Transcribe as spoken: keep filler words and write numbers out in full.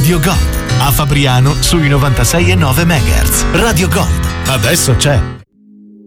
Radio Gold. A Fabriano sui novantasei virgola nove megahertz. Radio Gold. Adesso c'è.